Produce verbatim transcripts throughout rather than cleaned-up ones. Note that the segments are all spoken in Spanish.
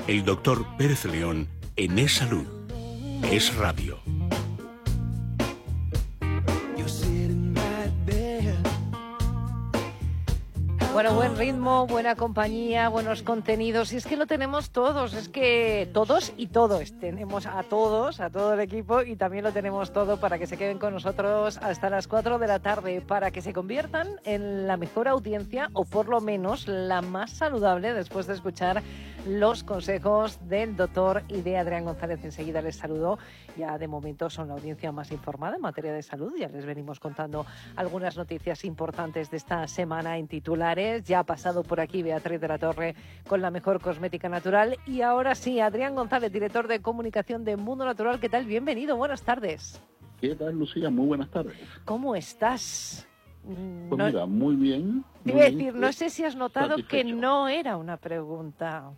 El doctor Pérez León en Es Salud. Es Radio. Bueno, buen ritmo, buena compañía, buenos contenidos. Y es que lo tenemos todos, es que todos y todos. Tenemos a todos, a todo el equipo, y también lo tenemos todo para que se queden con nosotros hasta las cuatro de la tarde, para que se conviertan en la mejor audiencia, o por lo menos la más saludable, después de escuchar los consejos del doctor y de Adrián González. Enseguida les saludo. Ya de momento son la audiencia más informada en materia de salud. Ya les venimos contando algunas noticias importantes de esta semana en titulares. Ya ha pasado por aquí Beatriz de la Torre con la mejor cosmética natural. Y ahora sí, Adrián González, director de comunicación de Mundo Natural. ¿Qué tal? Bienvenido, buenas tardes. ¿Qué tal, Lucía? Muy buenas tardes. ¿Cómo estás? Pues no, mira, muy bien. Te iba a decir, no sé si has notado que no era una pregunta.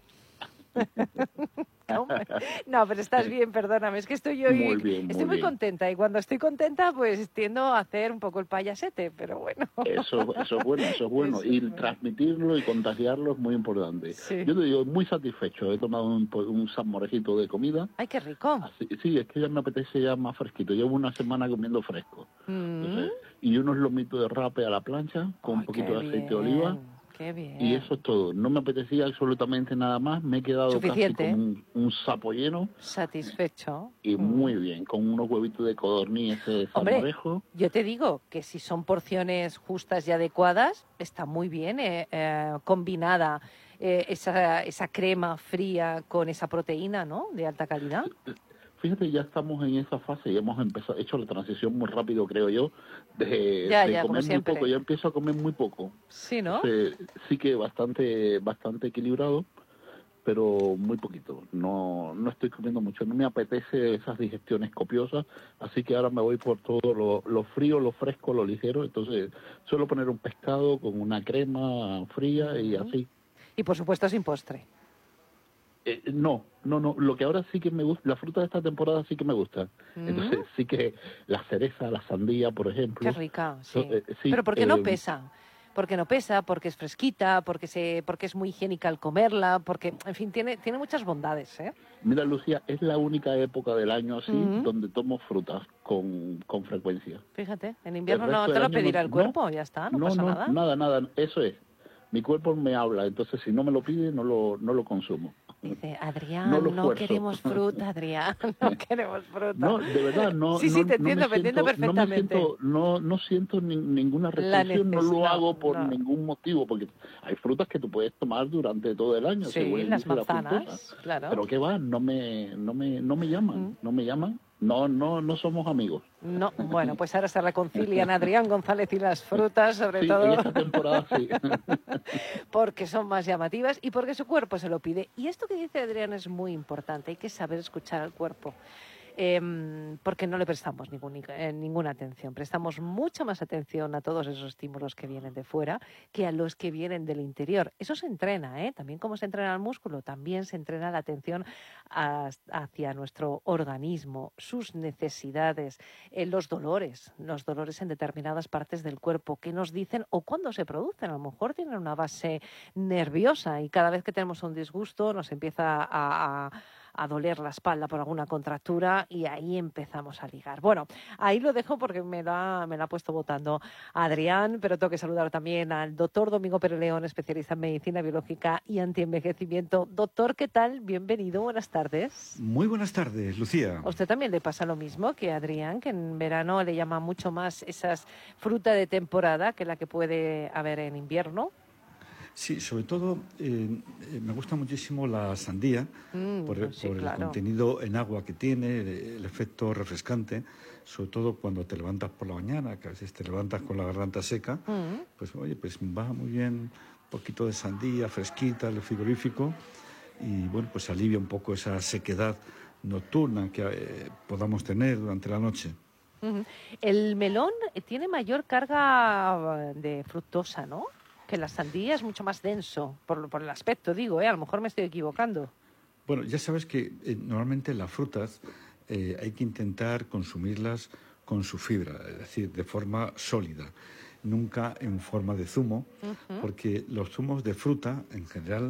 No, no, pero estás bien, perdóname, es que estoy hoy, muy bien, muy estoy muy bien. contenta, y cuando estoy contenta pues tiendo a hacer un poco el payasete, pero bueno. Eso, eso es bueno, eso es bueno, eso y es bueno. Transmitirlo y contagiarlo es muy importante. Sí. Yo te digo, muy satisfecho, he tomado un, un salmorejito de comida. ¡Ay, qué rico! Así, sí, es que ya me apetece ya más fresquito, llevo una semana comiendo fresco. Mm. Entonces, y unos lomitos de rape a la plancha con Ay, un poquito qué de aceite bien. de oliva. Qué bien. Y eso es todo. No me apetecía absolutamente nada más. Me he quedado Suficiente. casi como un, un sapo lleno. Satisfecho. Y Mm. muy bien, con unos huevitos de codorniz, ese Hombre, salmorejo. yo te digo que si son porciones justas y adecuadas, está muy bien eh, eh, combinada eh, esa, esa crema fría con esa proteína, ¿no?, de alta calidad. Fíjate, ya estamos en esa fase y hemos empezado, hecho la transición muy rápido, creo yo, de, Ya, de ya, como comer muy siempre. poco. Ya empiezo a comer muy poco. Sí, ¿no? Entonces, sí que bastante bastante equilibrado, pero muy poquito. No no estoy comiendo mucho. No me apetece esas digestiones copiosas, así que ahora me voy por todo lo, lo frío, lo fresco, lo ligero. Entonces, suelo poner un pescado con una crema fría y Ujú. así. Y por supuesto sin postre. Eh, no, no, no. Lo que ahora sí que me gusta, la fruta de esta temporada sí que me gusta. Mm. Entonces sí que la cereza, la sandía, por ejemplo. Qué rica, sí. So, eh, sí, Pero ¿por qué no eh, pesa? Porque no pesa, porque es fresquita, porque se, porque es muy higiénica al comerla, porque, en fin, tiene, tiene muchas bondades, ¿eh? Mira, Lucía, es la única época del año así Ujú. donde tomo frutas con, con frecuencia. Fíjate, en invierno El no resto te del lo año pedirá no- el cuerpo, no, ya está, no, No, pasa no, nada. nada, nada. Eso es. Mi cuerpo me habla, entonces si no me lo pide, no lo, no lo consumo. Dice, No Adrián, lo no, fuerzo. queremos fruta, Adrián, no queremos fruta. No, de verdad, no, Sí, sí, no, te no entiendo, me me entiendo siento, no me perfectamente. siento, no, no siento ni- ninguna La restricción, no neces- lo no, hago por no. ningún motivo, porque hay frutas que tú puedes tomar durante todo el año, según Sí, el las dice la fructosa. manzanas, claro. Pero qué va, no me, no me, no me llaman, Mm. no me llaman, no, no, no somos amigos. No, bueno, pues ahora se reconcilian Adrián González y las frutas, sobre Sí, todo. en esta temporada sí. Porque son más llamativas y porque su cuerpo se lo pide. Y esto que dice Adrián es muy importante, hay que saber escuchar al cuerpo. Eh, porque no le prestamos ningún, eh, ninguna atención. Prestamos mucha más atención a todos esos estímulos que vienen de fuera que a los que vienen del interior. Eso se entrena, ¿eh? También como se entrena el músculo, también se entrena la atención a, hacia nuestro organismo, sus necesidades, eh, los dolores, los dolores en determinadas partes del cuerpo que nos dicen o cuándo se producen. A lo mejor tienen una base nerviosa y cada vez que tenemos un disgusto nos empieza a... a a doler la espalda por alguna contractura y ahí empezamos a ligar. Bueno, ahí lo dejo porque me la, me la ha puesto votando Adrián, pero tengo que saludar también al doctor Domingo Pérez León, especialista en medicina biológica y antienvejecimiento. Doctor, ¿qué tal? Bienvenido, buenas tardes. Muy buenas tardes, Lucía. ¿A usted también le pasa lo mismo que a Adrián, que en verano le llama mucho más esas fruta de temporada que la que puede haber en invierno? Sí, sobre todo eh, eh, me gusta muchísimo la sandía Mm, por, el, sí, por claro. el contenido en agua que tiene, el, el efecto refrescante, sobre todo cuando te levantas por la mañana, que a veces te levantas con la garganta seca, Mm. pues oye, pues va muy bien un poquito de sandía fresquita, el frigorífico, y bueno, pues alivia un poco esa sequedad nocturna que eh, podamos tener durante la noche. Ujú. El melón tiene mayor carga de fructosa, ¿no? Que la sandía es mucho más denso, por, por el aspecto, digo, ¿eh? A lo mejor me estoy equivocando. Bueno, ya sabes que eh, normalmente las frutas eh, hay que intentar consumirlas con su fibra, es decir, de forma sólida, nunca en forma de zumo, uh-huh. porque los zumos de fruta, en general,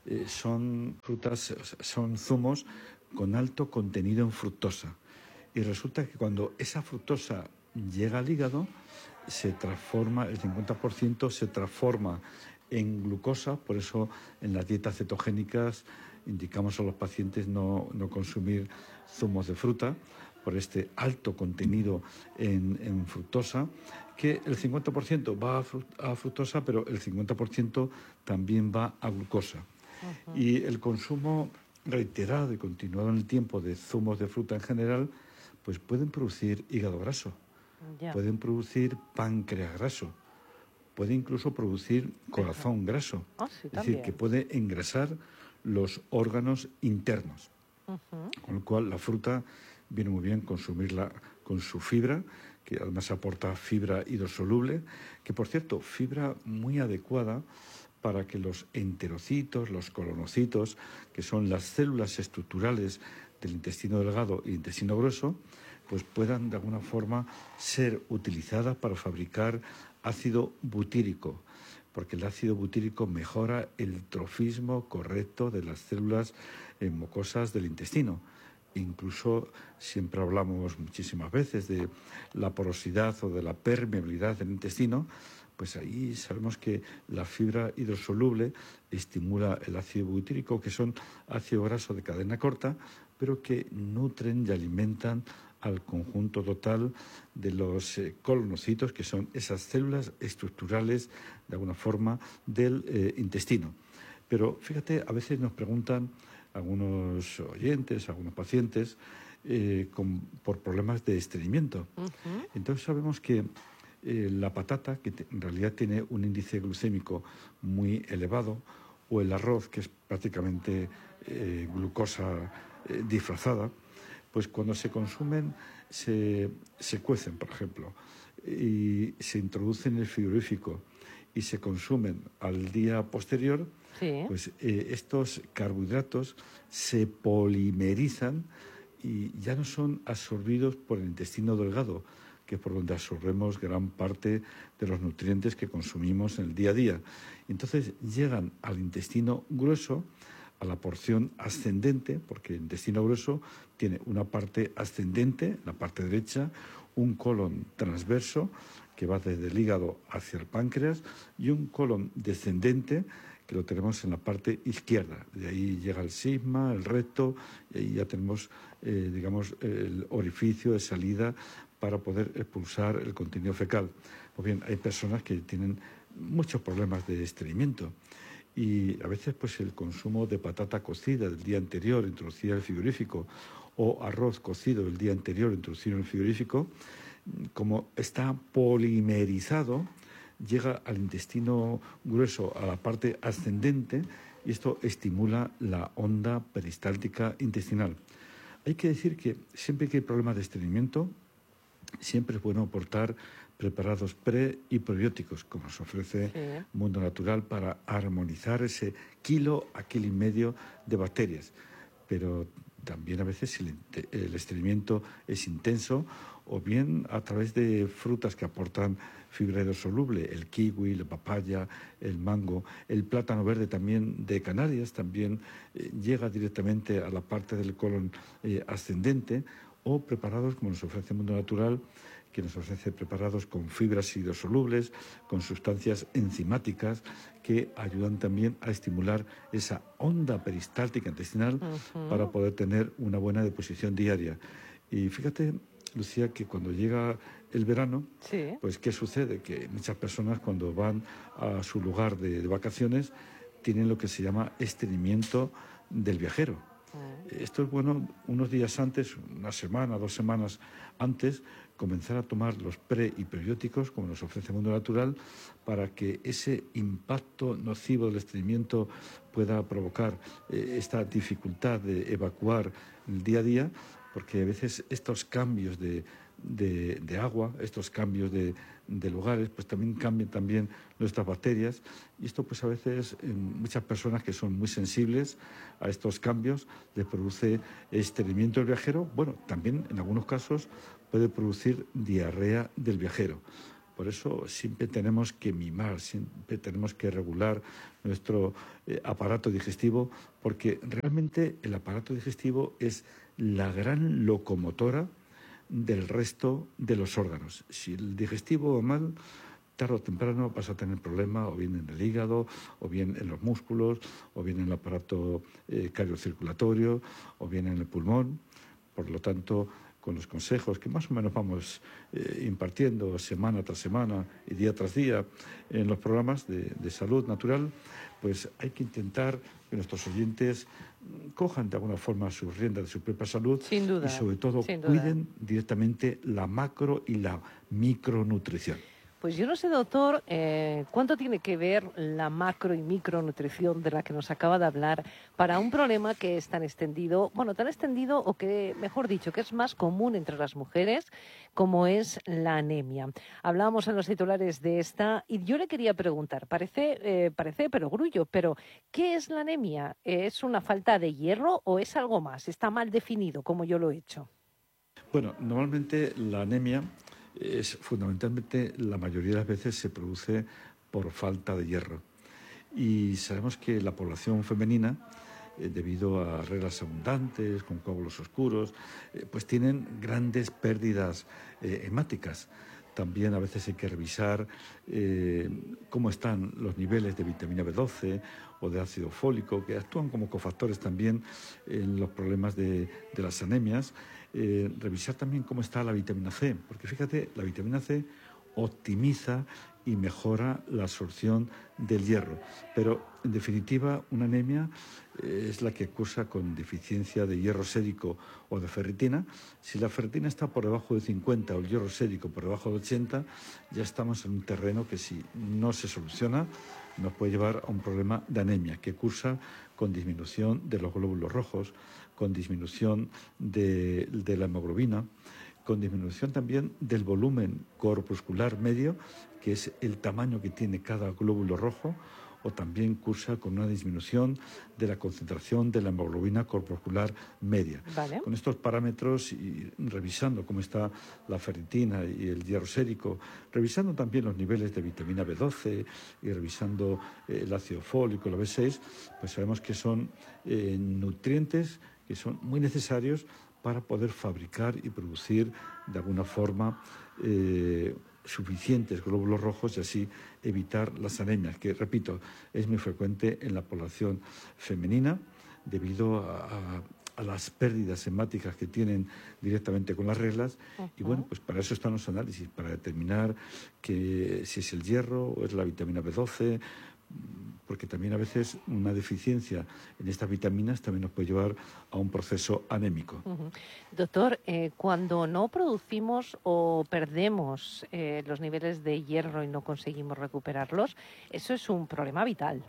eh, son frutas, son zumos con alto contenido en fructosa. Y resulta que cuando esa fructosa llega al hígado, se transforma, el cincuenta por ciento se transforma en glucosa. Por eso en las dietas cetogénicas indicamos a los pacientes no, no consumir zumos de fruta por este alto contenido en, en fructosa, que el cincuenta por ciento va a, fru a fructosa, pero el cincuenta por ciento también va a glucosa. Uh-huh. Y el consumo reiterado y continuado en el tiempo de zumos de fruta en general, pues pueden producir hígado graso, yeah. pueden producir páncreas graso, puede incluso producir corazón graso. Oh, sí, es decir, que puede engrasar los órganos internos. Uh-huh. Con lo cual la fruta viene muy bien consumirla con su fibra, que además aporta fibra hidrosoluble, que por cierto, fibra muy adecuada para que los enterocitos, los colonocitos, que son las células estructurales del intestino delgado y intestino grueso, pues puedan de alguna forma ser utilizadas para fabricar ácido butírico, porque el ácido butírico mejora el trofismo correcto de las células eh, mucosas del intestino. Incluso siempre hablamos muchísimas veces de la porosidad o de la permeabilidad del intestino, pues ahí sabemos que la fibra hidrosoluble estimula el ácido butírico, que son ácido graso de cadena corta, pero que nutren y alimentan al conjunto total de los eh, colonocitos, que son esas células estructurales, de alguna forma, del eh, intestino. Pero fíjate, a veces nos preguntan algunos oyentes, algunos pacientes, eh, con, por problemas de estreñimiento. Uh-huh. Entonces sabemos que eh, la patata, que te, en realidad tiene un índice glucémico muy elevado, o el arroz, que es prácticamente eh, glucosa eh, disfrazada, pues cuando se consumen, se, se cuecen, por ejemplo, y se introducen en el frigorífico y se consumen al día posterior, sí. pues eh, estos carbohidratos se polimerizan y ya no son absorbidos por el intestino delgado, que es por donde absorbemos gran parte de los nutrientes que consumimos en el día a día. Entonces llegan al intestino grueso, a la porción ascendente, porque el intestino grueso tiene una parte ascendente, la parte derecha, un colon transverso que va desde el hígado hacia el páncreas y un colon descendente que lo tenemos en la parte izquierda. De ahí llega el sigma, el recto, y ahí ya tenemos, eh, digamos, el orificio de salida para poder expulsar el contenido fecal. Pues bien, hay personas que tienen muchos problemas de estreñimiento. Y a veces pues el consumo de patata cocida del día anterior, introducida en el frigorífico, o arroz cocido del día anterior, introducido en el frigorífico, como está polimerizado, llega al intestino grueso, a la parte ascendente, y esto estimula la onda peristáltica intestinal. Hay que decir que siempre que hay problemas de estreñimiento, siempre es bueno aportar preparados pre y probióticos, como nos ofrece sí. Mundo Natural, para armonizar ese kilo a kilo y medio de bacterias. Pero también a veces el, el estreñimiento es intenso, o bien a través de frutas que aportan fibra hidrosoluble, el kiwi, la papaya, el mango, el plátano verde también de Canarias, también eh, llega directamente a la parte del colon eh, ascendente, o preparados como nos ofrece Mundo Natural, que nos ofrece preparados con fibras hidrosolubles, con sustancias enzimáticas que ayudan también a estimular esa onda peristáltica intestinal uh-huh. para poder tener una buena deposición diaria. Y fíjate, Lucía, que cuando llega el verano, sí. pues ¿qué sucede? Que muchas personas cuando van a su lugar de, de vacaciones tienen lo que se llama estreñimiento del viajero. Esto es bueno unos días antes, una semana, dos semanas antes, comenzar a tomar los pre y prebióticos, como nos ofrece Mundo Natural, para que ese impacto nocivo del estreñimiento pueda provocar eh, esta dificultad de evacuar el día a día, porque a veces estos cambios de, de, de agua, estos cambios de, de lugares, pues también cambian también nuestras bacterias, y esto pues a veces en muchas personas que son muy sensibles a estos cambios les produce estreñimiento del viajero. Bueno, también en algunos casos puede producir diarrea del viajero. Por eso siempre tenemos que mimar, siempre tenemos que regular nuestro eh, aparato digestivo, porque realmente el aparato digestivo es la gran locomotora del resto de los órganos. Si el digestivo va mal, tarde o temprano vas a tener problemas, o bien en el hígado, o bien en los músculos, o bien en el aparato eh, cardiocirculatorio, o bien en el pulmón. Por lo tanto, con los consejos que más o menos vamos eh, impartiendo semana tras semana y día tras día en los programas de, de salud natural, pues hay que intentar que nuestros oyentes cojan de alguna forma sus riendas de su propia salud. Sin duda, y sobre todo sin duda. cuiden directamente la macro y la micronutrición. Pues yo no sé, doctor, eh, cuánto tiene que ver la macro y micronutrición de la que nos acaba de hablar para un problema que es tan extendido, bueno, tan extendido o que, mejor dicho, que es más común entre las mujeres, como es la anemia. Hablábamos en los titulares de esta y yo le quería preguntar, parece, eh, parece perogrullo, pero ¿qué es la anemia? ¿Es una falta de hierro o es algo más? ¿Está mal definido, como yo lo he hecho? Bueno, normalmente la anemia es fundamentalmente, la mayoría de las veces se produce por falta de hierro. Y sabemos que la población femenina, eh, debido a reglas abundantes, con coágulos oscuros, eh, pues tienen grandes pérdidas eh, hemáticas. También a veces hay que revisar eh, cómo están los niveles de vitamina B doce o de ácido fólico, que actúan como cofactores también en los problemas de, de las anemias. Eh, revisar también cómo está la vitamina C, porque fíjate, la vitamina C optimiza y mejora la absorción del hierro. Pero, en definitiva, una anemia eh, es la que cursa con deficiencia de hierro sérico o de ferritina. Si la ferritina está por debajo de cincuenta o el hierro sérico por debajo de ochenta, ya estamos en un terreno que, si no se soluciona, nos puede llevar a un problema de anemia, que cursa con disminución de los glóbulos rojos, con disminución de, de la hemoglobina, con disminución también del volumen corpuscular medio, que es el tamaño que tiene cada glóbulo rojo, o también cursa con una disminución de la concentración de la hemoglobina corpuscular media. Vale. Con estos parámetros y revisando cómo está la ferritina y el hierro sérico, revisando también los niveles de vitamina B doce y revisando eh, el ácido fólico, la B seis, pues sabemos que son eh, nutrientes que son muy necesarios para poder fabricar y producir de alguna forma eh, suficientes glóbulos rojos y así evitar las anemias, que, repito, es muy frecuente en la población femenina debido a, a, a las pérdidas hemáticas que tienen directamente con las reglas. Uh-huh. Y bueno, pues para eso están los análisis, para determinar que si es el hierro o es la vitamina B doce, porque también a veces una deficiencia en estas vitaminas también nos puede llevar a un proceso anémico. Uh-huh. Doctor, eh, cuando no producimos o perdemos eh, los niveles de hierro y no conseguimos recuperarlos, eso es un problema vital.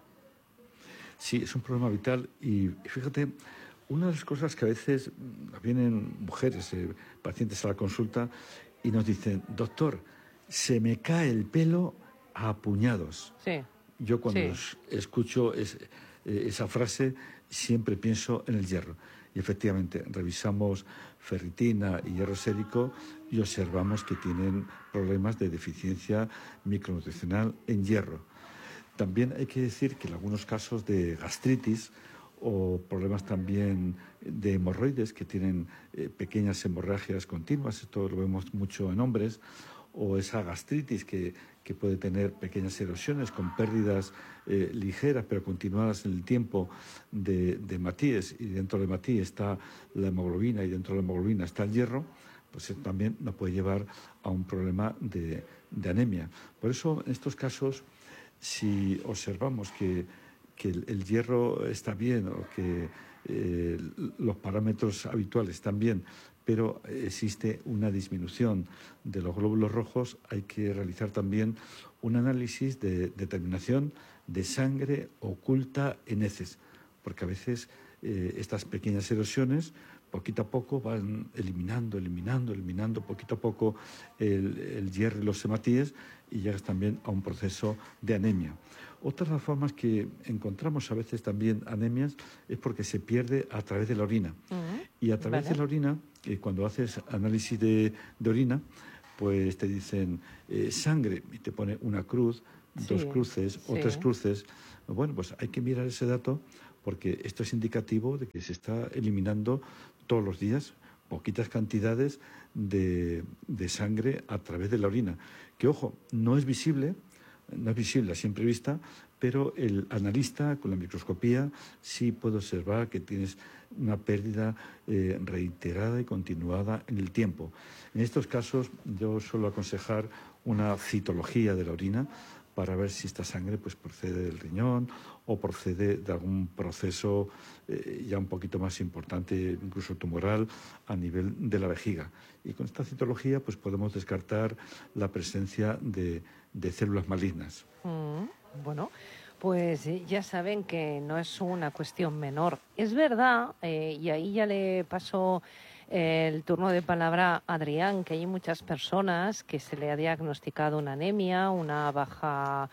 Sí, es un problema vital y fíjate, una de las cosas que a veces vienen mujeres, eh, pacientes a la consulta y nos dicen, doctor, se me cae el pelo a puñados. Sí. Yo cuando sí. escucho es, eh, esa frase siempre pienso en el hierro. Y efectivamente, revisamos ferritina y hierro sérico y observamos que tienen problemas de deficiencia micronutricional en hierro. También hay que decir que en algunos casos de gastritis o problemas también de hemorroides, que tienen eh, pequeñas hemorragias continuas, esto lo vemos mucho en hombres, o esa gastritis que, que puede tener pequeñas erosiones con pérdidas eh, ligeras pero continuadas en el tiempo de, de hematíes, y dentro de hematíes está la hemoglobina y dentro de la hemoglobina está el hierro, pues eso también nos puede llevar a un problema de, de anemia. Por eso, en estos casos, si observamos que, que el, el hierro está bien o que eh, los parámetros habituales están bien, pero existe una disminución de los glóbulos rojos, hay que realizar también un análisis de determinación de sangre oculta en heces, porque a veces eh, estas pequeñas erosiones poquito a poco van eliminando, eliminando, eliminando poquito a poco el, el hierro y los hematíes y llegas también a un proceso de anemia. Otra de las formas que encontramos a veces también anemias es porque se pierde a través de la orina. Uh-huh. Y a través vale. de la orina, eh, cuando haces análisis de, de orina, pues te dicen eh, sangre y te pone una cruz, Sí, dos cruces o sí. tres cruces. Bueno, pues hay que mirar ese dato porque esto es indicativo de que se está eliminando todos los días poquitas cantidades de, de sangre a través de la orina. Que, ojo, no es visible, no es visible a simple vista, pero el analista con la microscopía sí puede observar que tienes una pérdida eh, reiterada y continuada en el tiempo. En estos casos yo suelo aconsejar una citología de la orina para ver si esta sangre pues procede del riñón o procede de algún proceso eh, ya un poquito más importante, incluso tumoral, a nivel de la vejiga. Y con esta citología pues podemos descartar la presencia de, de células malignas. Mm, bueno, pues eh, ya saben que no es una cuestión menor. Es verdad, eh, y ahí ya le paso el turno de palabra a Adrián, que hay muchas personas que se le ha diagnosticado una anemia, una baja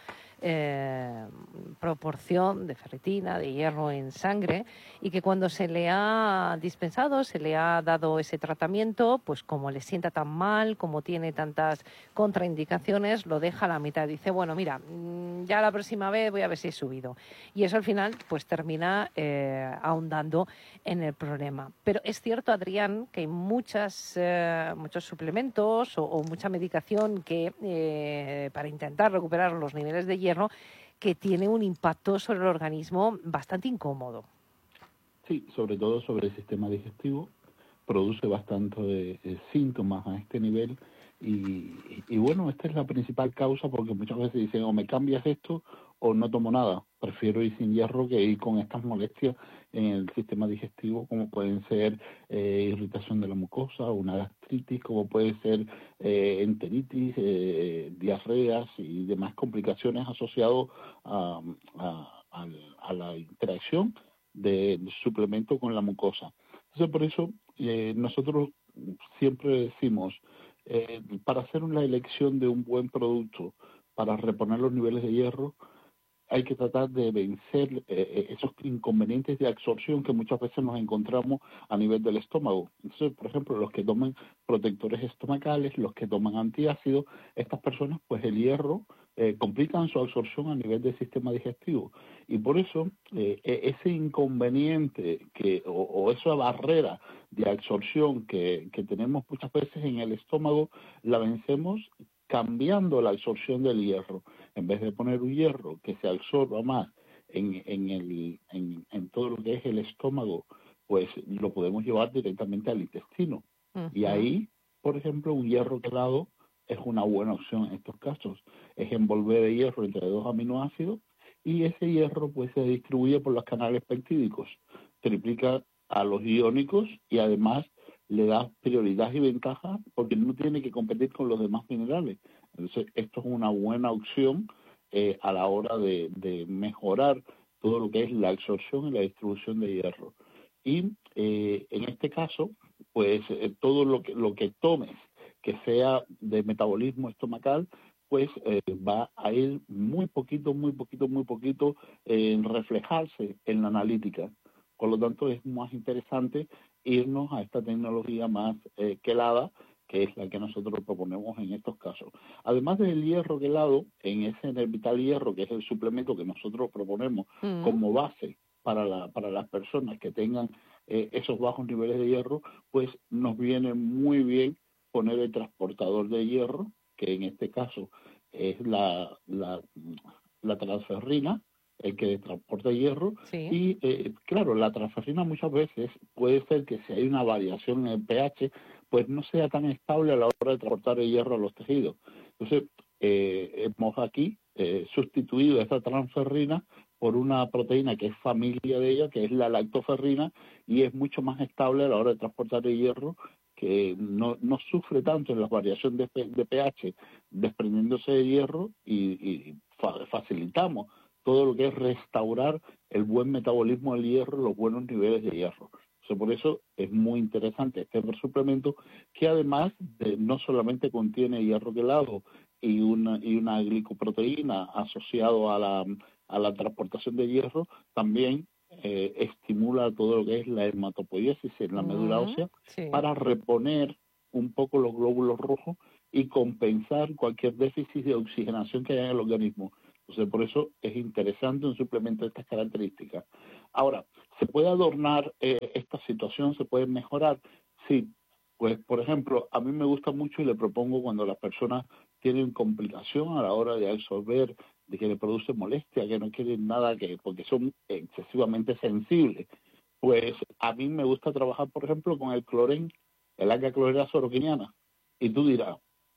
eh, proporción de ferritina, de hierro en sangre, y que cuando se le ha dispensado, se le ha dado ese tratamiento, pues como le sienta tan mal, como tiene tantas contraindicaciones, lo deja a la mitad. Dice, bueno, mira, ya la próxima vez voy a ver si he subido. Y eso al final pues termina eh, ahondando en el problema. Pero es cierto, Adrián, que hay muchas, eh, muchos suplementos o, o mucha medicación que eh, para intentar recuperar los niveles de hierro que tiene un impacto sobre el organismo bastante incómodo. Sí, sobre todo sobre el sistema digestivo, produce bastante eh, eh, síntomas a este nivel y, y, y bueno, esta es la principal causa porque muchas veces dicen o me cambias esto o no tomo nada. Prefiero ir sin hierro que ir con estas molestias en el sistema digestivo, como pueden ser eh, irritación de la mucosa, una gastritis, como puede ser eh, enteritis, eh, diarreas y demás complicaciones asociadas a, a, a, a la interacción del suplemento con la mucosa. Entonces, por eso eh, nosotros siempre decimos, eh, para hacer una elección de un buen producto, para reponer los niveles de hierro, hay que tratar de vencer eh, esos inconvenientes de absorción que muchas veces nos encontramos a nivel del estómago. Entonces, por ejemplo, los que toman protectores estomacales, los que toman antiácidos, estas personas, pues el hierro eh, complican su absorción a nivel del sistema digestivo. Y por eso, eh, ese inconveniente que o, o esa barrera de absorción que, que tenemos muchas veces en el estómago, la vencemos cambiando la absorción del hierro. En vez de poner un hierro que se absorba más en, en, el, en, en todo lo que es el estómago, pues lo podemos llevar directamente al intestino. Uh-huh. Y ahí, por ejemplo, un hierro quelado es una buena opción en estos casos. Es envolver el hierro entre dos aminoácidos y ese hierro pues se distribuye por los canales peptídicos. Triplica a los iónicos y además le da prioridad y ventaja porque no tiene que competir con los demás minerales. Entonces, esto es una buena opción eh, a la hora de, de mejorar todo lo que es la absorción y la distribución de hierro. Y eh, en este caso, pues eh, todo lo que, lo que tomes que sea de metabolismo estomacal, pues eh, va a ir muy poquito, muy poquito, muy poquito en eh, reflejarse en la analítica. Por lo tanto, es más interesante irnos a esta tecnología más eh, quelada, que es la que nosotros proponemos en estos casos. Además del hierro quelado, en ese Nervital Hierro, que es el suplemento que nosotros proponemos mm. como base para, la, para las personas que tengan eh, esos bajos niveles de hierro, pues nos viene muy bien poner el transportador de hierro, que en este caso es la, la, la transferrina, el que transporta hierro, sí. y eh, claro, la transferrina muchas veces puede ser que si hay una variación en el pH, pues no sea tan estable a la hora de transportar el hierro a los tejidos. Entonces, eh, hemos aquí eh, sustituido esta transferrina por una proteína que es familia de ella, que es la lactoferrina, y es mucho más estable a la hora de transportar el hierro, que no, no sufre tanto en las variaciones de, de pH, desprendiéndose de hierro, y, y fa- facilitamos todo lo que es restaurar el buen metabolismo del hierro, los buenos niveles de hierro. O sea, por eso es muy interesante este suplemento, que además de, no solamente contiene hierro quelado y una, y una glicoproteína asociado a la, a la transportación de hierro, también eh, estimula todo lo que es la hematopoiesis en la médula ósea, sí. para reponer un poco los glóbulos rojos y compensar cualquier déficit de oxigenación que haya en el organismo. Entonces, por eso es interesante un suplemento de estas características. Ahora, ¿se puede adornar eh, esta situación? ¿Se puede mejorar? Sí. Pues, por ejemplo, a mí me gusta mucho y le propongo cuando las personas tienen complicación a la hora de absorber, de que le produce molestia, que no quieren nada, que porque son excesivamente sensibles. Pues a mí me gusta trabajar, por ejemplo, con el clorén, el alga clorela soroquiniana. Y tú dirás,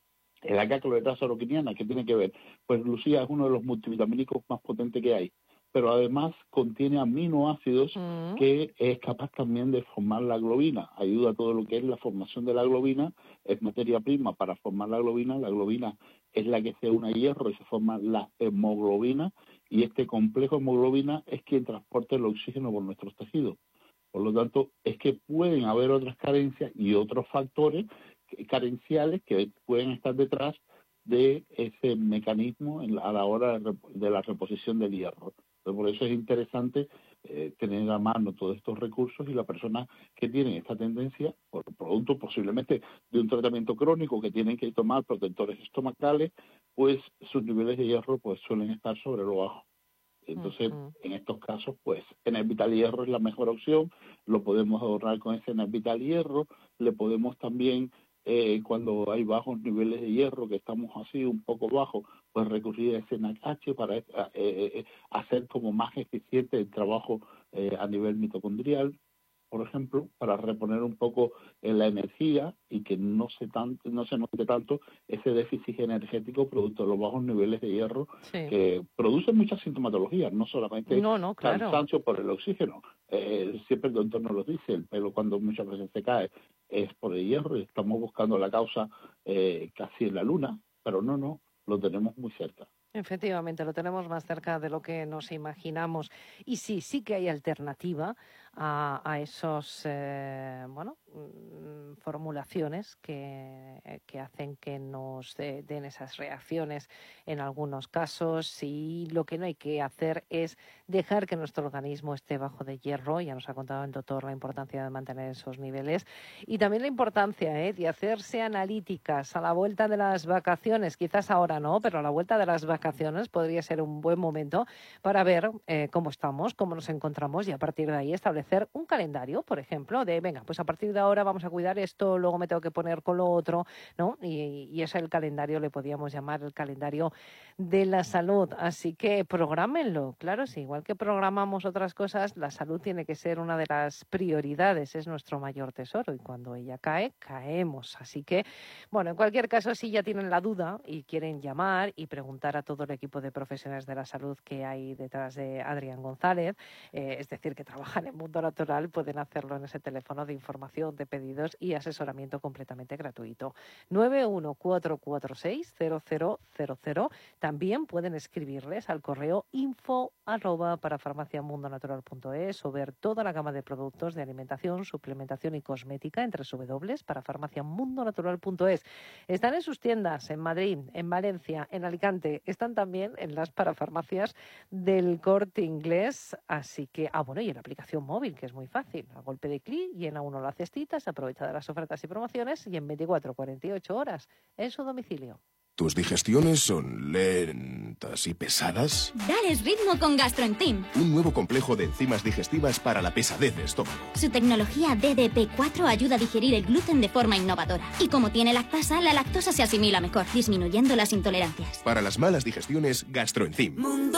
el alga clorela soroquiniana, ¿qué tiene que ver? Pues Lucía es uno de los multivitamínicos más potentes que hay, pero además contiene aminoácidos mm. que es capaz también de formar la globina. Ayuda a todo lo que es la formación de la globina, es materia prima para formar la globina. La globina es la que se une a hierro y se forma la hemoglobina, y este complejo hemoglobina es quien transporta el oxígeno por nuestros tejidos. Por lo tanto, es que pueden haber otras carencias y otros factores carenciales que pueden estar detrás de ese mecanismo a la hora de la reposición del hierro. Entonces, por eso es interesante eh, tener a mano todos estos recursos, y las personas que tienen esta tendencia, por producto posiblemente de un tratamiento crónico, que tienen que tomar protectores estomacales, pues sus niveles de hierro pues suelen estar sobre lo bajo. Entonces, uh-huh. en estos casos, pues, Enervital Hierro es la mejor opción. Lo podemos adornar con ese Enervital Hierro. Le podemos también, eh, cuando hay bajos niveles de hierro, que estamos así un poco bajos, pues recurrir a ese N A C H para eh, eh, hacer como más eficiente el trabajo eh, a nivel mitocondrial, por ejemplo, para reponer un poco eh, la energía y que no se, tan, no se note tanto ese déficit energético producto de los bajos niveles de hierro, sí. que producen muchas sintomatologías, no solamente no, no, claro. cansancio por el oxígeno. Eh, siempre el doctor nos lo dice, el pelo cuando muchas veces se cae es por el hierro, y estamos buscando la causa eh, casi en la luna, pero no, no, lo tenemos muy cerca. Efectivamente, lo tenemos más cerca de lo que nos imaginamos. Y sí, sí que hay alternativa a, a esos, eh, bueno, mmm, formulaciones que, que hacen que nos de, den esas reacciones en algunos casos. Y lo que no hay que hacer es dejar que nuestro organismo esté bajo de hierro. Ya nos ha contado el doctor la importancia de mantener esos niveles. Y también la importancia eh, de hacerse analíticas a la vuelta de las vacaciones. Quizás ahora no, pero a la vuelta de las vacaciones podría ser un buen momento para ver eh, cómo estamos, cómo nos encontramos, y a partir de ahí establecer un calendario, por ejemplo, de venga, pues a partir de ahora vamos a cuidar esto, luego me tengo que poner con lo otro, ¿no? Y, y ese es el calendario, le podríamos llamar el calendario de la salud. Así que prográmenlo, claro, sí, igual que programamos otras cosas, la salud tiene que ser una de las prioridades, es nuestro mayor tesoro, y cuando ella cae, caemos. Así que, bueno, en cualquier caso, si ya tienen la duda y quieren llamar y preguntar a todo el equipo de profesionales de la salud que hay detrás de Adrián González, eh, es decir, que trabajan en Mundo Natural, pueden hacerlo en ese teléfono de información, de pedidos y asesoramiento completamente gratuito. nueve uno cuatro cuatro seis cero cero cero cero. También pueden escribirles al correo info arroba para farmaciamundonatural punto es, o ver toda la gama de productos de alimentación, suplementación y cosmética en doble u doble u doble u para farmaciamundonatural punto es. Están en sus tiendas en Madrid, en Valencia, en Alicante. Están también en las parafarmacias del Corte Inglés, así que, ah, bueno, y en la aplicación móvil, que es muy fácil. A golpe de clic, llena uno la cestita, se aprovecha de las ofertas y promociones, y en veinticuatro a cuarenta y ocho horas en su domicilio. ¿Tus digestiones son lentas y pesadas? Dales ritmo con GastroEnzyme. Un nuevo complejo de enzimas digestivas para la pesadez de estómago. Su tecnología D D P cuatro ayuda a digerir el gluten de forma innovadora. Y como tiene lactasa, la lactosa se asimila mejor, disminuyendo las intolerancias. Para las malas digestiones, GastroEnzyme. Mundo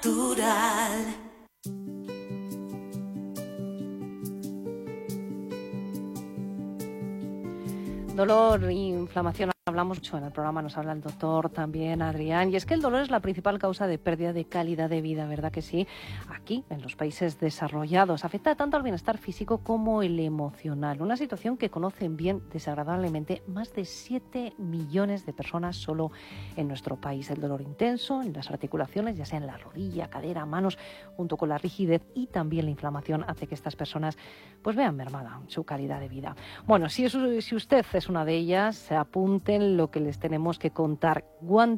Natural. Dolor, inflamación, hablamos mucho en el programa, nos habla el doctor también, Adrián, y es que el dolor es la principal causa de pérdida de calidad de vida, ¿verdad que sí? Aquí, en los países desarrollados, afecta tanto al bienestar físico como el emocional, una situación que conocen bien, desagradablemente, más de siete millones de personas solo en nuestro país. El dolor intenso en las articulaciones, ya sea en la rodilla, cadera, manos, junto con la rigidez y también la inflamación, hace que estas personas pues vean mermada su calidad de vida. Bueno, si, eso, si usted es una de ellas, se apunten lo que les tenemos que contar. Guantes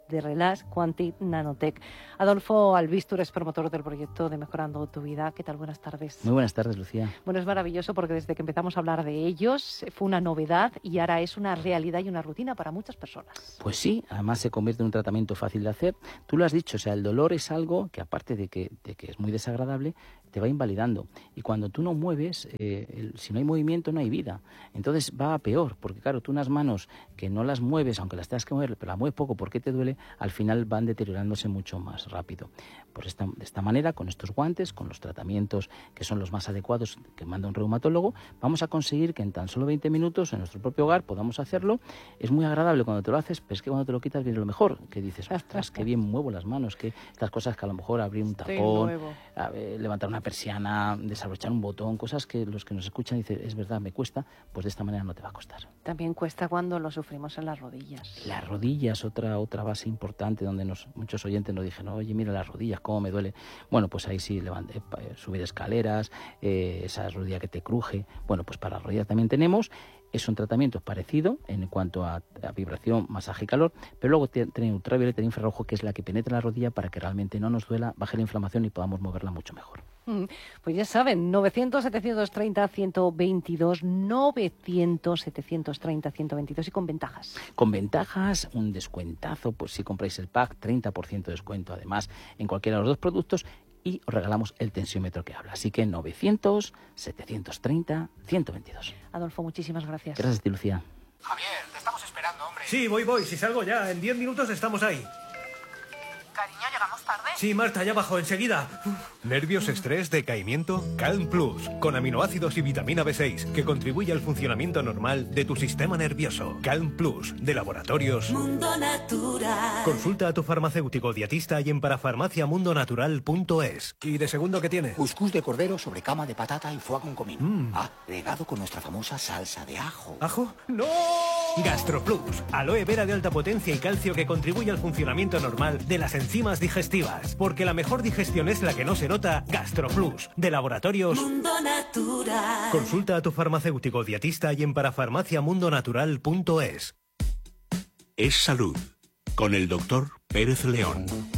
de Relax Quantic Nanotech. Adolfo Albistur es promotor del proyecto de Mejorando tu Vida. ¿Qué tal? Buenas tardes. Muy buenas tardes, Lucía. Bueno, es maravilloso porque desde que empezamos a hablar de ellos fue una novedad y ahora es una realidad y una rutina para muchas personas. Pues sí, además se convierte en un tratamiento fácil de hacer. Tú lo has dicho, o sea, el dolor es algo que aparte de que, de que es muy desagradable, te va invalidando. Y cuando tú no mueves, eh, el, si no hay movimiento, no hay vida. Entonces va a peor, porque claro, tú unas manos que no las mueves, aunque las tengas que mover, pero las mueves poco porque te duele, al final van deteriorándose mucho más rápido. Por esta, de esta manera, con estos guantes, con los tratamientos que son los más adecuados que manda un reumatólogo, vamos a conseguir que en tan solo veinte minutos en nuestro propio hogar podamos hacerlo. Es muy agradable cuando te lo haces, pero es que cuando te lo quitas viene lo mejor, que dices, ostras, qué bien muevo las manos, que estas cosas que a lo mejor abrir un tapón, a ver, levantar una persiana, desabrochar un botón, cosas que los que nos escuchan dicen, es verdad, me cuesta, pues de esta manera no te va a costar. También cuesta cuando lo sufrimos en las rodillas. Las rodillas, otra otra base importante donde nos, muchos oyentes nos dijeron, oye, mira las rodillas, cómo me duele. Bueno, pues ahí sí, levante, eh, subir escaleras, eh, esa rodilla que te cruje. Bueno, pues para las rodillas también tenemos. Es un tratamiento parecido en cuanto a, a vibración, masaje y calor, pero luego tiene ultravioleta e infrarrojo, que es la que penetra en la rodilla para que realmente no nos duela, baje la inflamación y podamos moverla mucho mejor. Pues ya saben, novecientos, setecientos treinta, ciento veintidós, novecientos, setecientos treinta, ciento veintidós y con ventajas. Con ventajas, un descuentazo, pues si compráis el pack, treinta por ciento de descuento además en cualquiera de los dos productos y os regalamos el tensiómetro que habla. Así que novecientos, setecientos treinta, ciento veintidós. Adolfo, muchísimas gracias. Gracias a ti, Lucía. Javier, te estamos esperando, hombre. Sí, voy, voy. Si salgo ya, en diez minutos estamos ahí. Cariño, ¿llegamos tarde? Sí, Marta, ya bajo, enseguida. ¿Nervios, estrés, decaimiento? Calm Plus, con aminoácidos y vitamina B seis, que contribuye al funcionamiento normal de tu sistema nervioso. Calm Plus, de Laboratorios Mundo Natural. Consulta a tu farmacéutico dietista y en parafarmaciamundonatural punto es. ¿Y de segundo qué tiene? Cuscús de cordero sobre cama de patata y foie con comino. Mm. Ah, regado con nuestra famosa salsa de ajo. ¿Ajo? ¡No! GastroPlus, aloe vera de alta potencia y calcio que contribuye al funcionamiento normal de las enzimas digestivas. Porque la mejor digestión es la que no se nota. GastroPlus, de Laboratorios Mundo Natural. Consulta a tu farmacéutico dietista y en parafarmaciamundonatural punto es. Es salud, con el doctor Pérez León.